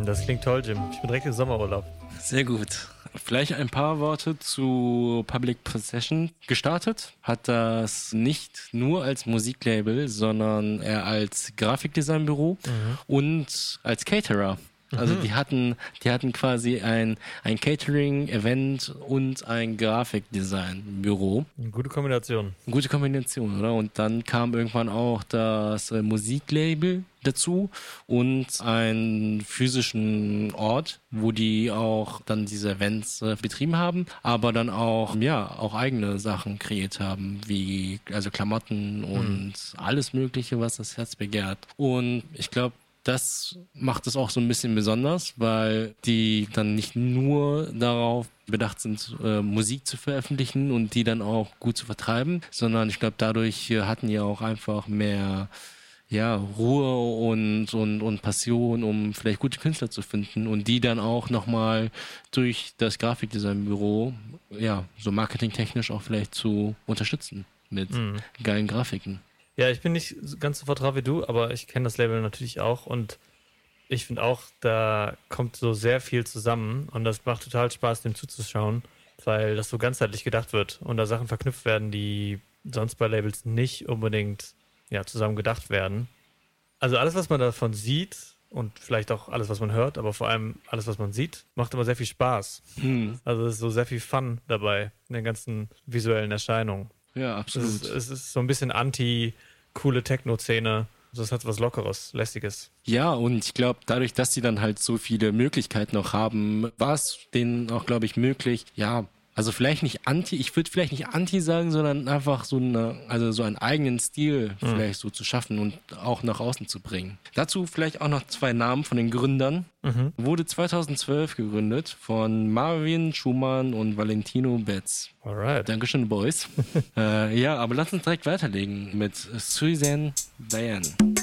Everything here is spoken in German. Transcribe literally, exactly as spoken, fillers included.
das klingt toll, Jim. Ich bin direkt im Sommerurlaub. Sehr gut. Vielleicht ein paar Worte zu Public Possession. Gestartet hat das nicht nur als Musiklabel, sondern eher als Grafikdesignbüro mhm. und als Caterer. Also mhm. die hatten, die hatten quasi ein, ein Catering, Event und ein Grafikdesign-Büro. Eine gute Kombination. Eine gute Kombination, oder? Und dann kam irgendwann auch das äh, Musiklabel dazu und einen physischen Ort, wo die auch dann diese Events äh, betrieben haben, aber dann auch, ja, auch eigene Sachen kreiert haben, wie, also Klamotten und mhm. alles Mögliche, was das Herz begehrt. Und ich glaube, das macht es auch so ein bisschen besonders, weil die dann nicht nur darauf bedacht sind, äh, Musik zu veröffentlichen und die dann auch gut zu vertreiben, sondern ich glaube, dadurch äh, hatten die auch einfach mehr ja, Ruhe und, und, und Passion, um vielleicht gute Künstler zu finden und die dann auch nochmal durch das Grafikdesignbüro, ja, so marketingtechnisch auch vielleicht zu unterstützen mit mhm. geilen Grafiken. Ja, ich bin nicht ganz so vertraut wie du, aber ich kenne das Label natürlich auch und ich finde auch, da kommt so sehr viel zusammen und das macht total Spaß, dem zuzuschauen, weil das so ganzheitlich gedacht wird und da Sachen verknüpft werden, die sonst bei Labels nicht unbedingt ja, zusammen gedacht werden. Also alles, was man davon sieht und vielleicht auch alles, was man hört, aber vor allem alles, was man sieht, macht immer sehr viel Spaß. Hm. Also es ist so sehr viel Fun dabei in den ganzen visuellen Erscheinungen. Ja, absolut. Es ist, es ist so ein bisschen anti-coole Techno-Szene. Das hat was Lockeres, Lässiges. Ja, und ich glaube, dadurch, dass sie dann halt so viele Möglichkeiten noch haben, war es denen auch, glaube ich, möglich, ja, also vielleicht nicht anti, ich würde vielleicht nicht anti sagen, sondern einfach so eine, also so einen eigenen Stil mhm. vielleicht so zu schaffen und auch nach außen zu bringen. Dazu vielleicht auch noch zwei Namen von den Gründern. Mhm. Wurde zweitausendzwölf gegründet von Marvin Schumann und Valentino Betz. Alright. Dankeschön, Boys. äh, ja, aber lass uns direkt weiterlegen mit Suzanne Diane.